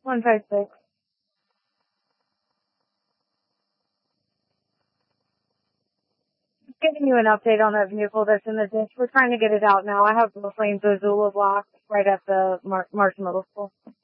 156. Giving you an update on that vehicle that's in the ditch. We're trying to get it out now. I have the Flames Azula block right at the Marsh Middle School.